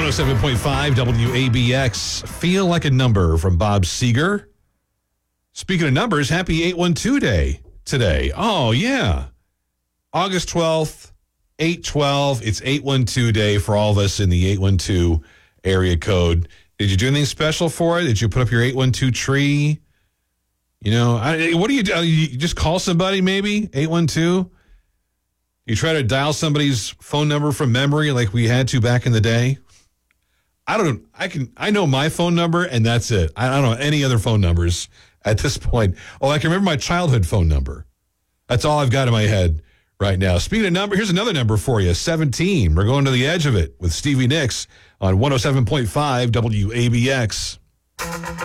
107.5 WABX. Feel Like a Number from Bob Seger. Speaking of numbers, happy 812 day today. Oh, yeah. August 12th, 8/12. It's 812 day for all of us in the 812 area code. Did you do anything special for it? Did you put up your 812 tree? You know, what do? You just call somebody maybe? 812? You try to dial somebody's phone number from memory like we had to back in the day? I know my phone number and that's it. I don't know any other phone numbers at this point. Oh, I can remember my childhood phone number. That's all I've got in my head right now. Speaking of number, here's another number for you, 17. We're going to the edge of it with Stevie Nicks on 107.5 WABX.